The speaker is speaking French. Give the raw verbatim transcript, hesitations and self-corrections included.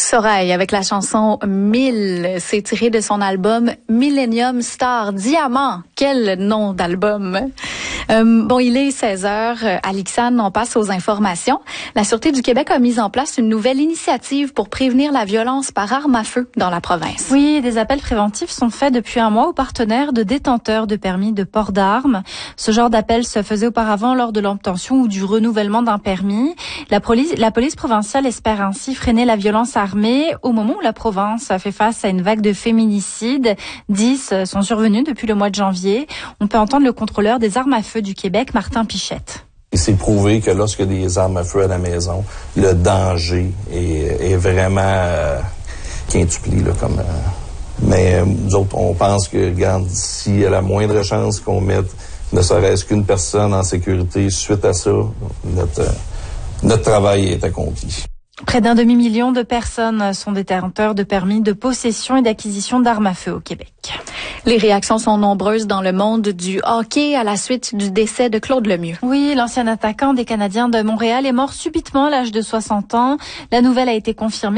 Sorail avec la chanson mille. C'est tiré de son album Millennium Star Diamant. Quel nom d'album! Euh, bon, il est seize heures. À l'Ixane, on passe aux informations. La Sûreté du Québec a mis en place une nouvelle initiative pour prévenir la violence par arme à feu dans la province. Oui, des appels préventifs sont faits depuis un mois aux partenaires de détenteurs de permis de port d'armes. Ce genre d'appel se faisait auparavant lors de l'obtention ou du renouvellement d'un permis. La police, la police provinciale espère ainsi freiner la violence armée au moment où la province a fait face à une vague de féminicides. Dix sont survenus depuis le mois de janvier. On peut entendre le contrôleur des armes à feu du Québec, Martin Pichette. Il s'est prouvé que lorsqu'il y a des armes à feu à la maison, le danger est, est vraiment euh, quintupli, là, comme. Euh, mais euh, nous autres, on pense que, regarde, s'il y a la moindre chance qu'on mette ne serait-ce qu'une personne en sécurité suite à ça, notre, euh, notre travail est accompli. Près d'un demi-million de personnes sont détenteurs de permis de possession et d'acquisition d'armes à feu au Québec. Les réactions sont nombreuses dans le monde du hockey à la suite du décès de Claude Lemieux. Oui, l'ancien attaquant des Canadiens de Montréal est mort subitement à l'âge de soixante ans. La nouvelle a été confirmée